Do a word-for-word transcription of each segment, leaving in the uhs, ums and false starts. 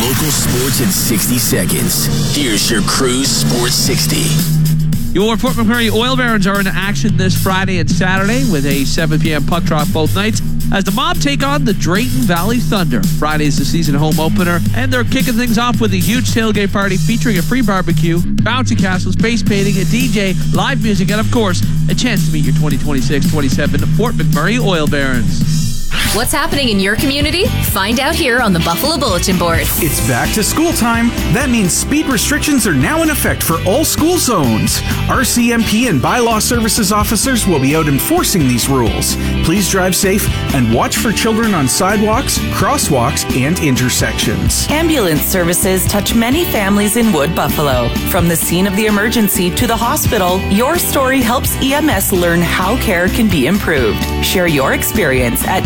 Local sports in sixty seconds. Here's your Cruise Sports sixty. Your Fort McMurray Oil Barons are in action this Friday and Saturday with a seven p.m. puck drop both nights as the Mob take on the Drayton Valley Thunder. Friday is the season home opener, and they're kicking things off with a huge tailgate party featuring a free barbecue, bouncy castles, face painting, a D J, live music, and of course, a chance to meet your twenty twenty-six twenty-seven Fort McMurray Oil Barons. What's happening in your community? Find out here on the Buffalo Bulletin Board. It's back to school time. That means speed restrictions are now in effect for all school zones. R C M P and bylaw services officers will be out enforcing these rules. Please drive safe and watch for children on sidewalks, crosswalks, and intersections. Ambulance services touch many families in Wood Buffalo. From the scene of the emergency to the hospital, your story helps E M S learn how care can be improved. Share your experience at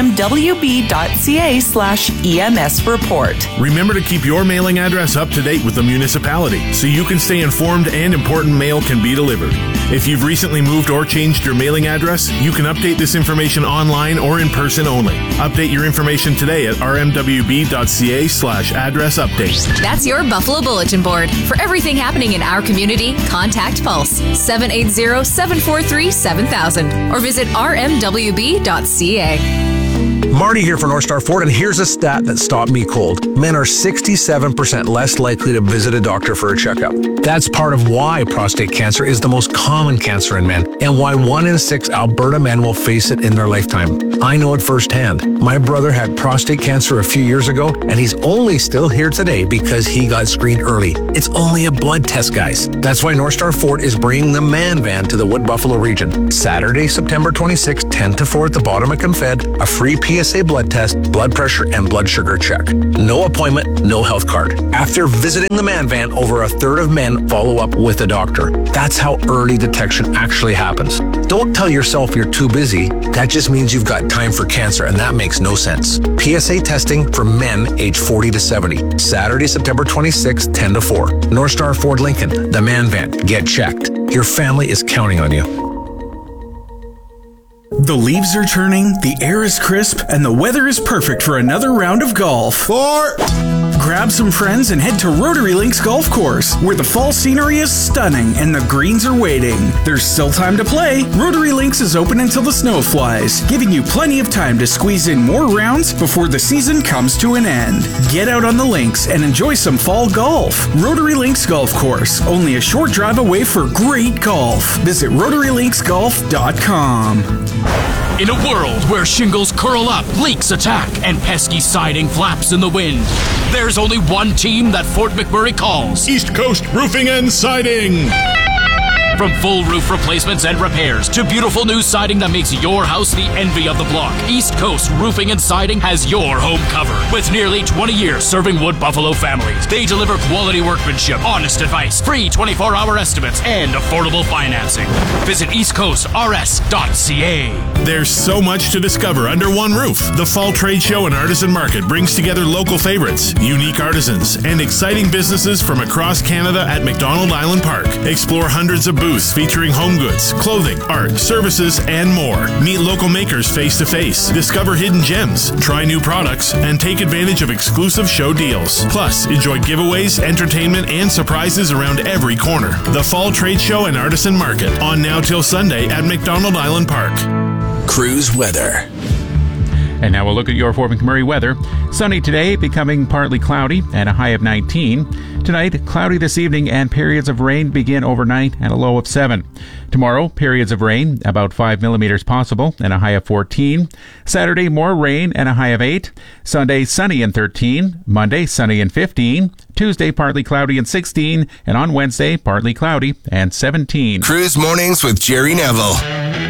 rmwb.ca slash EMS report. Remember to keep your mailing address up to date with the municipality so you can stay informed and important mail can be delivered. If you've recently moved or changed your mailing address, you can update this information online or in person only. Update your information today at rmwb.ca slash address update. That's your Buffalo Bulletin Board. For everything happening in our community, contact Pulse seven eight zero, seven four three, seven thousand or visit r m w b dot c a. Marty here for North Star Ford, and here's a stat that stopped me cold. Men are sixty-seven percent less likely to visit a doctor for a checkup. That's part of why prostate cancer is the most common cancer in men, and why one in six Alberta men will face it in their lifetime. I know it firsthand. My brother had prostate cancer a few years ago, and he's only still here today because he got screened early. It's only a blood test, guys. That's why North Star Ford is bringing the Man Van to the Wood Buffalo region. Saturday, September twenty-sixth, ten to four at the bottom of Confed, a free P S A blood test, blood pressure, and blood sugar check. No appointment, no health card. After visiting the Man Van, over a third of men follow up with a doctor. That's how early detection actually happens. Don't tell yourself you're too busy. That just means you've got time for cancer, and that makes no sense. P S A testing for men age forty to seventy. Saturday, September twenty-sixth, ten to four. North Star Ford Lincoln, the Man Van. Get checked. Your family is counting on you. The leaves are turning, the air is crisp, and the weather is perfect for another round of golf. Four. Grab some friends and head to Rotary Links Golf Course, where the fall scenery is stunning and the greens are waiting. There's still time to play. Rotary Links is open until the snow flies, giving you plenty of time to squeeze in more rounds before the season comes to an end. Get out on the links and enjoy some fall golf. Rotary Links Golf Course, only a short drive away for great golf. Visit rotary links golf dot com. In a world where shingles curl up, leaks attack, and pesky siding flaps in the wind, there's only one team that Fort McMurray calls East Coast Roofing and Siding. From full roof replacements and repairs to beautiful new siding that makes your house the envy of the block, East Coast Roofing and Siding has your home covered. With nearly twenty years serving Wood Buffalo families, they deliver quality workmanship, honest advice, free twenty-four hour estimates, and affordable financing. Visit east coast r s dot c a. There's so much to discover under one roof. The Fall Trade Show and Artisan Market brings together local favorites, unique artisans, and exciting businesses from across Canada at McDonald Island Park. Explore hundreds of booths featuring home goods, clothing, art, services, and more. Meet local makers face to face, discover hidden gems, try new products, and take advantage of exclusive show deals. Plus, enjoy giveaways, entertainment, and surprises around every corner. The Fall Trade Show and Artisan Market, on now till Sunday at McDonald Island Park. Cruise weather. And now we'll look at your Fort McMurray weather. Sunny today, becoming partly cloudy, and a high of nineteen. Tonight, cloudy this evening, and periods of rain begin overnight at a low of seven. Tomorrow, periods of rain, about five millimeters possible, and a high of fourteen. Saturday, more rain, and a high of eight. Sunday, sunny and thirteen. Monday, sunny and fifteen. Tuesday, partly cloudy and sixteen. And on Wednesday, partly cloudy and seventeen. Cruise Mornings with Jerry Neville.